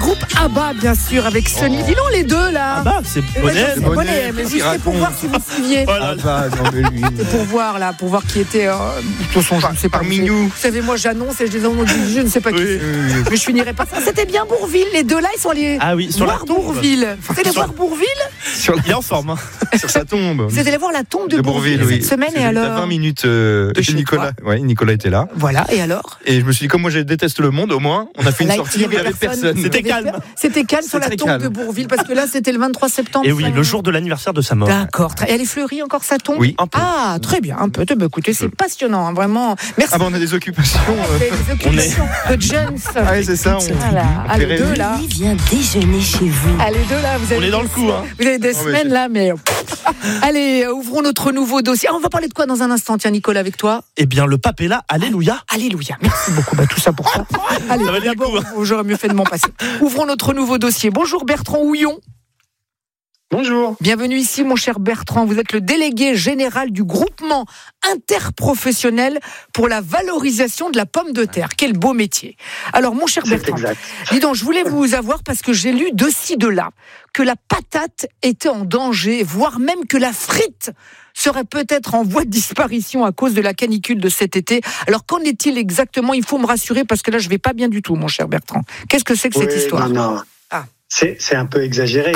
groupe ABBA, bien sûr, avec Sony. Dis donc les deux là. ABBA, c'est Bonnet. C'est Bonnet, mais oui, c'est pour voir si vous suiviez. ABBA, non mais lui. C'est pour voir là, pour voir qui était. De toute façon, je ne sais pas. Parmi nous. Vous savez, moi j'annonce et je dis non, je ne sais pas qui. Mais je finirai pas ça. C'était bien Bourvil. Les deux là, ils sont allés sur voir Bourvil. Vous allez voir Bourvil. Il est en forme. Sur sa tombe. Vous allez voir la tombe de Bourvil cette semaine et alors. 20 minutes chez Nicolas. Ouais, Nicolas était là. Voilà, et alors? Et je me suis dit, comme moi je déteste le monde, au moins, on a fait une sortie où il n'y avait personne. C'était calme. C'était calme sur la tombe de Bourvil, parce que là, c'était le 23 septembre. Et oui, le jour de l'anniversaire de sa mort. D'accord. Et elle est fleurie encore, sa tombe? Oui, un peu. Ah, très bien, un peu. Écoutez, c'est passionnant, hein, vraiment. Merci. Ah, on a des occupations. Des occupations de Jones. Ah, oui, c'est ça. On les deux là. Lui vient déjeuner chez vous. Allez, deux là, vous avez. On est dans le coup, hein. Vous avez des semaines là, mais. Allez, ouvrons notre nouveau dossier. On va parler de quoi dans un instant, tiens, Nicolas, avec toi? Eh bien, le pape est là. Alléluia. Alléluia. Merci beaucoup. Tout ça pour ça. Allez, ça va d'abord, j'aurais mieux fait de m'en passer. Ouvrons notre nouveau dossier. Bonjour Bertrand Houillon. Bonjour. Bienvenue ici, mon cher Bertrand. Vous êtes le délégué général du groupement interprofessionnel pour la valorisation de la pomme de terre. Quel beau métier. Alors, mon cher Bertrand, dis donc, je voulais vous avoir parce que j'ai lu de ci, de là, que la patate était en danger, voire même que la frite serait peut-être en voie de disparition à cause de la canicule de cet été. Alors, qu'en est-il exactement? Il faut me rassurer parce que là, je vais pas bien du tout, mon cher Bertrand. Qu'est-ce que c'est que cette histoire? Non. C'est un peu exagéré.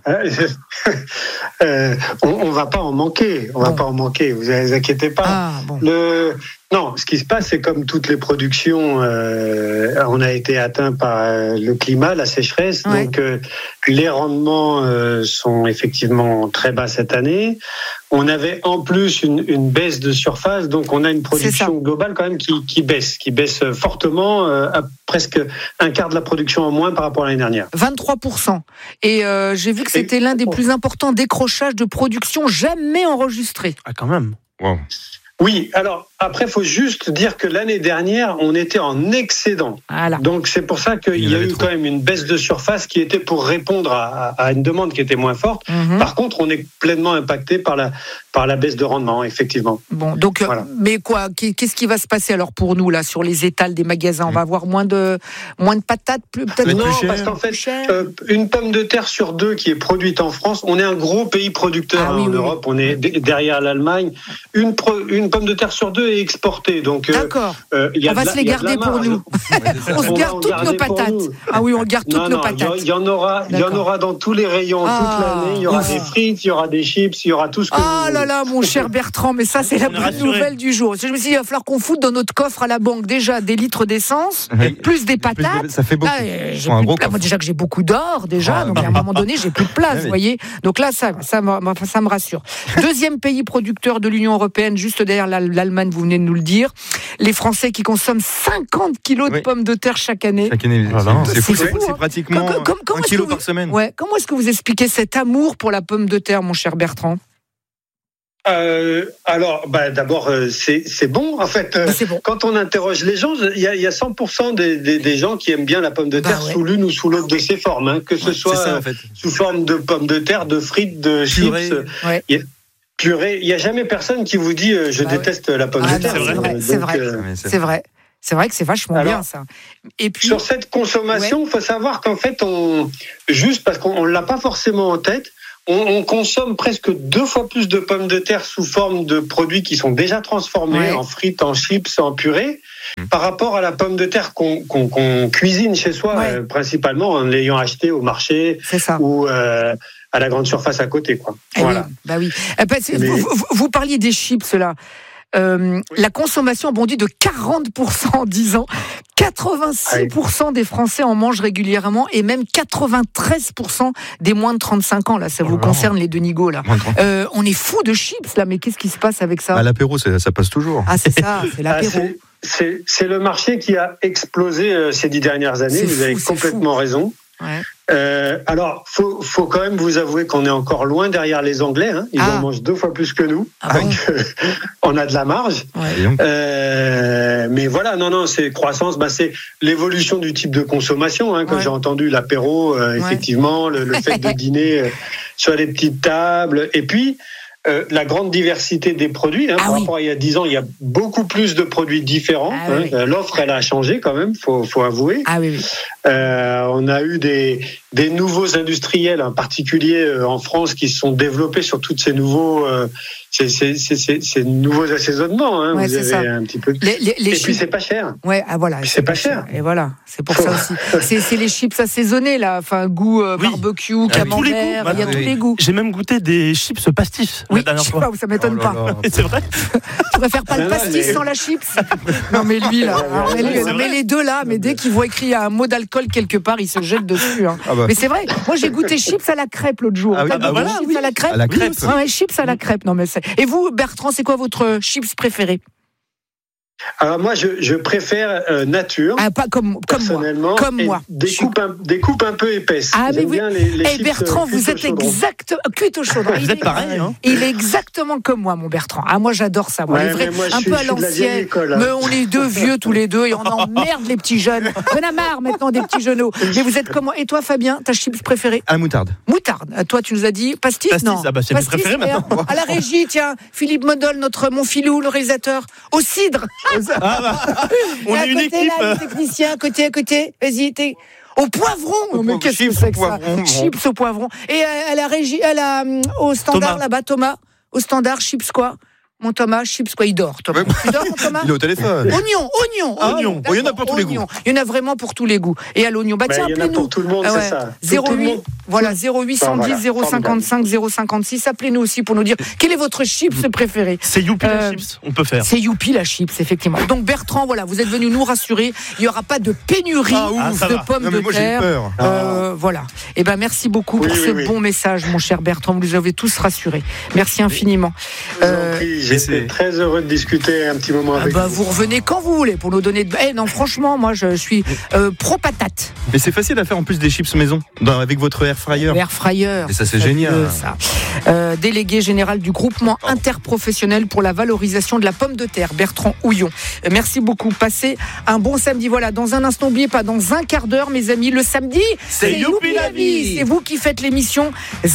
On va pas en manquer. On va pas en manquer. Vous inquiétez pas. Non, ce qui se passe, c'est comme toutes les productions, on a été atteint par le climat, la sécheresse. Ouais. Donc, les rendements sont effectivement très bas cette année. On avait en plus une baisse de surface, donc on a une production globale quand même qui baisse fortement, à presque un quart de la production en moins par rapport à l'année dernière. 23%. Et j'ai vu que c'était l'un des plus importants décrochages de production jamais enregistrés. Ah, quand même. Wow. Oui, alors après, il faut juste dire que l'année dernière, on était en excédent. Voilà. Donc c'est pour ça qu'il y a eu quand même une baisse de surface qui était pour répondre à une demande qui était moins forte. Mm-hmm. Par contre, on est pleinement impacté par la baisse de rendement, effectivement. Bon, donc, voilà. Mais quoi, qu'est-ce qui va se passer alors pour nous là sur les étals des magasins? On va avoir moins de patates, peut-être? Non, parce qu'en fait, une pomme de terre sur deux qui est produite en France, on est un gros pays producteur en Europe. On est derrière l'Allemagne. Une pomme de terre sur deux est exportée. Donc, d'accord. On va se les garder pour nous. On se garde toutes nos patates. Ah oui, on garde toutes nos patates. Il y en aura dans tous les rayons toute l'année. Il y aura des frites, il y aura des chips, il y aura tout ce que vous voulez. Là là, mon cher Bertrand, mais ça c'est la bonne nouvelle du jour. Je me suis dit, il va falloir qu'on foute dans notre coffre à la banque déjà des litres d'essence, plus des patates. Ça fait beaucoup. Là, moi déjà que j'ai beaucoup d'or déjà, donc à un moment donné j'ai plus de place, vous voyez. Donc là ça me rassure. Deuxième pays producteur de l'Union européenne, juste derrière l'Allemagne, vous venez de nous le dire. Les Français qui consomment 50 kilos de pommes de terre chaque année. C'est fou, c'est pratiquement 1 kilo par semaine. Ouais. Comment est-ce que vous expliquez cet amour pour la pomme de terre, mon cher Bertrand? Alors, d'abord, c'est bon. En fait, quand on interroge les gens, il y a 100% des gens qui aiment bien la pomme de terre sous l'une ou sous l'autre de ses formes, hein, que ce soit sous forme de pommes de terre, de frites, de chips. Purée. Il n'y a jamais personne qui vous dit je déteste la pomme de terre. C'est vrai. C'est vrai que c'est vachement bien ça. Et puis sur cette consommation, il faut savoir qu'en fait, juste parce qu'on l'a pas forcément en tête, on consomme presque 2 fois plus de pommes de terre sous forme de produits qui sont déjà transformés en frites, en chips, en purée, par rapport à la pomme de terre qu'on cuisine chez soi, principalement en l'ayant acheté au marché ou à la grande surface à côté, quoi. Voilà. Oui. Vous parliez des chips là. La consommation a bondi de 40% en 10 ans. 86% des Français en mangent régulièrement et même 93% des moins de 35 ans. Là, ça vous concerne les Denigo là. On est fous de chips là, mais qu'est-ce qui se passe avec ça? L'apéro, ça passe toujours. Ah, c'est ça, c'est l'apéro. C'est le marché qui a explosé ces 10 dernières années. Vous avez complètement raison. Ouais. Alors, faut quand même vous avouer qu'on est encore loin derrière les Anglais. Hein. Ils en mangent 2 fois plus que nous. Donc, on a de la marge. Ouais. Mais voilà, c'est croissance. C'est l'évolution du type de consommation. Hein, j'ai entendu l'apéro, effectivement, le fait de dîner sur les petites tables. Et puis, la grande diversité des produits. Par rapport à il y a 10 ans, il y a beaucoup plus de produits différents. L'offre, elle a changé quand même, faut avouer. On a eu des nouveaux industriels, en particulier en France, qui se sont développés sur tous ces nouveaux assaisonnements. Vous avez un petit peu. Et puis c'est pas cher. C'est pas cher. Et voilà, c'est pour ça aussi. C'est les chips assaisonnés là, enfin goût barbecue, camembert, il y a tous les goûts. J'ai même goûté des chips pastis. Oui, je sais pas, ça m'étonne pas. C'est vrai. Je préfère pas le pastis sans la chips. Non mais lui là, mais les deux là, mais dès qu'ils voient écrit il y a un mot d'alcool quelque part, ils se jettent dessus. Mais c'est vrai. Moi j'ai goûté chips à la crêpe l'autre jour. Chips à la crêpe. À la crêpe. Chips à la crêpe. Non mais et vous, Bertrand, c'est quoi votre chips préféré? Alors moi, je préfère nature. Pas comme personnellement, moi. Comme moi. Des coupes un peu épaisses. Mais oui. Les Bertrand, vous êtes exactement cuite au chaudron. Vous êtes pareil. Il est exactement comme moi, mon Bertrand. Moi, j'adore ça. Moi, un peu à l'ancienne. Mais on est deux vieux tous les deux et on emmerde les petits jeunes. On en a marre maintenant des petits genoux. Mais vous êtes comme moi. Et toi, Fabien, ta chips préférée? À la moutarde. Moutarde. Toi, tu nous as dit pastis. Non. C'est mes préférés maintenant. À la régie, tiens, Philippe Modol, mon filou, le réalisateur, au cidre. On est une équipe. Là, les techniciens, à côté. Vas-y, au poivron. Mais qu'est-ce que c'est que ça? Chips au poivron. Et à la régie, au standard là-bas, Thomas. Au standard, chips quoi? Mon Thomas, chips quoi? Il dort, Thomas. Tu dors, mon Thomas? Il est au téléphone. Oignon. Il y en a pour tous les goûts. Il y en a vraiment pour tous les goûts. Et à l'oignon, tiens, appelez-nous. Il y en a pour tout le monde, c'est ça. 0810 055 056. Appelez-nous aussi pour nous dire quel est votre chips préféré. C'est Youpi la chips, on peut faire. C'est Youpi la chips, effectivement. Donc Bertrand, vous êtes venu nous rassurer. Il n'y aura pas de pénurie de pommes de terre. Voilà. Et merci beaucoup pour ce bon message, mon cher Bertrand. Vous nous avez tous rassurés. Merci infiniment. J'étais très heureux de discuter un petit moment avec vous. Vous revenez quand vous voulez pour nous donner non, franchement, moi je suis pro-patate. Mais c'est facile à faire en plus des chips maison avec votre air fryer. Air fryer. Et ça c'est génial. Délégué général du groupement interprofessionnel pour la valorisation de la pomme de terre, Bertrand Houillon. Merci beaucoup. Passez un bon samedi. Voilà, dans un instant, n'oubliez pas, dans un quart d'heure, mes amis, le samedi, c'est Youpi la vie. C'est vous qui faites l'émission.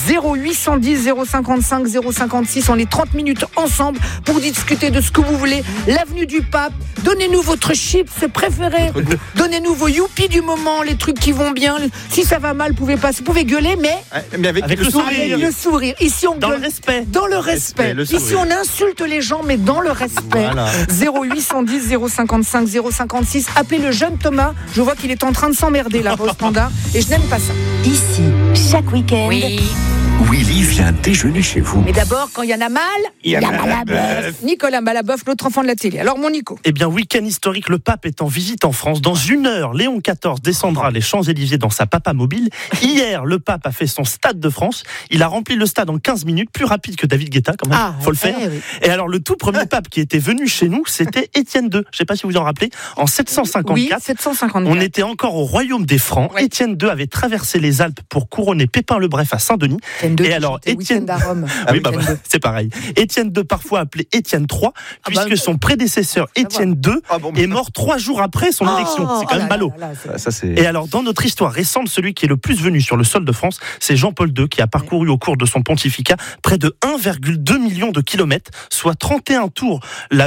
0810 055 056. On est 30 minutes ensemble pour discuter de ce que vous voulez. L'avenue du Pape. Donnez-nous votre chips préféré. Donnez-nous vos Youpi du moment, les trucs qui vont bien. Si ça va mal, vous pouvez gueuler, mais avec le sourire. Le sourire. Ici, on dans gueule. Le respect. Dans le respect. Ici, on insulte les gens, mais dans le respect. Voilà. 0810 055 056. Appelez le jeune Thomas. Je vois qu'il est en train de s'emmerder là au standard. Et je n'aime pas ça. Ici, chaque week-end. Willy vient déjeuner chez vous. Mais d'abord, quand il y en a mal, il y a Malaboeuf. Nicolas Malaboeuf, l'autre enfant de la télé. Alors, mon Nico. Week-end historique, le pape est en visite en France. Dans 1 heure, Léon XIV descendra les Champs-Élysées dans sa papamobile. Hier, le pape a fait son Stade de France. Il a rempli le stade en 15 minutes, plus rapide que David Guetta, quand même. Faut le faire. Oui. Et alors, le tout premier pape qui était venu chez nous, c'était Étienne II. Je ne sais pas si vous vous en rappelez. En 754. Oui, 754. On était encore au royaume des Francs. Ouais. Étienne II avait traversé les Alpes pour couronner Pépin le Bref à Saint-Denis. Et alors, Étienne à Rome. C'est pareil. Étienne II, parfois appelé Étienne III, puisque son prédécesseur Étienne II est mort 3 jours après son élection. C'est quand même ballot. Et alors, dans notre histoire récente, celui qui est le plus venu sur le sol de France, c'est Jean-Paul II, qui a parcouru au cours de son pontificat près de 1,2 million de kilomètres, soit 31 tours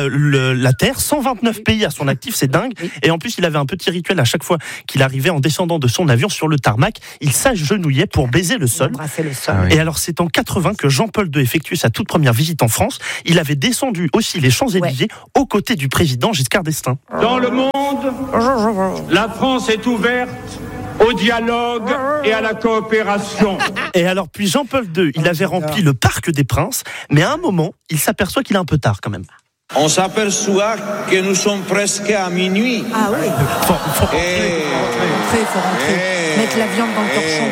la Terre, 129 pays à son actif, c'est dingue. Et en plus, il avait un petit rituel à chaque fois qu'il arrivait en descendant de son avion sur le tarmac, il s'agenouillait pour baiser le sol. Et alors, c'est en 80 que Jean-Paul II effectuait sa toute première visite en France. Il avait descendu aussi les Champs-Élysées aux côtés du président Giscard d'Estaing. Dans le monde, la France est ouverte au dialogue et à la coopération. Et alors, puis Jean-Paul II, il avait rempli le Parc des Princes, mais à un moment, il s'aperçoit qu'il est un peu tard quand même. On s'aperçoit que nous sommes presque à minuit. Ah oui. Faut rentrer. Mettre la viande dans le torchon.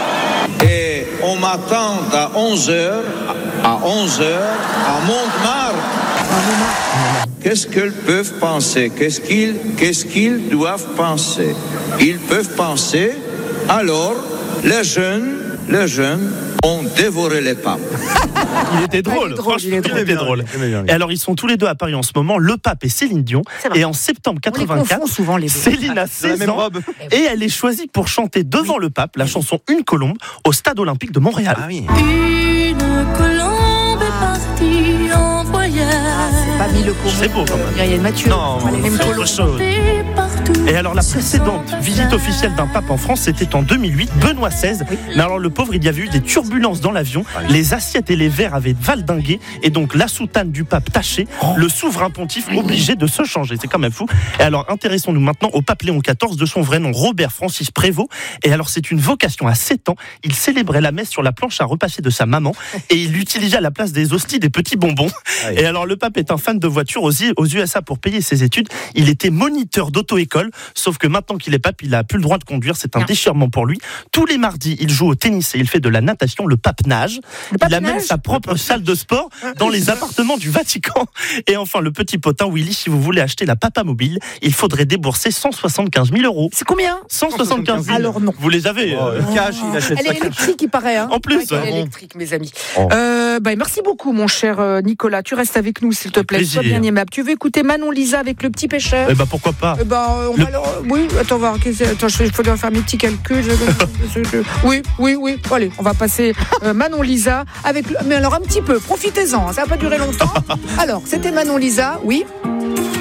Et on m'attend à 11h à Montmartre. Qu'est-ce qu'ils peuvent penser? Qu'est-ce qu'ils doivent penser? Ils peuvent penser, alors, les jeunes ont dévoré les papes. Il était drôle. Il était drôle. Et alors, ils sont tous les deux à Paris en ce moment, le pape et Céline Dion. Et en septembre 84, Céline a 16 ans et elle est choisie pour chanter devant le pape la chanson Une colombe au Stade Olympique de Montréal. Une colombe parti en voyage. C'est pas mis le coup. C'est beau quand même. Myriam Mathieu. Non, c'est autre chose. Et alors la précédente visite officielle d'un pape en France, c'était en 2008, Benoît XVI. Mais alors le pauvre, il y avait eu des turbulences dans l'avion, les assiettes et les verres avaient valdingué, et donc la soutane du pape tachée, le souverain pontife obligé de se changer. C'est quand même fou. Et alors intéressons-nous maintenant au pape Léon XIV, de son vrai nom Robert Francis Prévost. Et alors c'est une vocation à 7 ans, il célébrait la messe sur la planche à repasser de sa maman, et il utilisait à la place des hosties des petits bonbons. Et alors le pape est un fan de voitures aux USA pour payer ses études. Il était moniteur d'auto-école, sauf que maintenant qu'il est pape, il a plus le droit de conduire, c'est un déchirement pour lui. Tous les mardis, il joue au tennis et il fait de la natation, le pape nage. Il a même sa propre salle de sport dans les appartements du Vatican. Et enfin, le petit potin Willy, si vous voulez acheter la Papa Mobile, il faudrait débourser 175 000 €. C'est combien ? 175 000. Alors non. Vous les avez cash, il achète Elle est électrique, il paraît. Hein. En plus. Elle est électrique, mes amis. Merci beaucoup, mon cher Nicolas. Tu restes avec nous, s'il te plaît. Sois bien aimable. Tu veux écouter Manon Lisa avec Le Petit Pêcheur ? Pourquoi pas. Oui, attends, voir. Il faut faire mes petits calculs. Oui. Allez, on va passer Manon Lisa avec. Mais alors un petit peu, profitez-en. Ça va pas durer longtemps. Alors, c'était Manon Lisa, oui.